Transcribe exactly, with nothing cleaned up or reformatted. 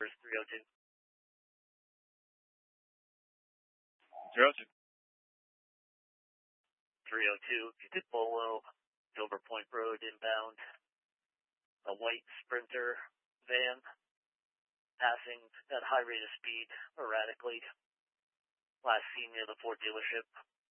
three oh two. Zero two. three oh two, Bolo, Silver Point Road inbound. A white Sprinter van passing at high rate of speed erratically. Last seen near the Ford dealership.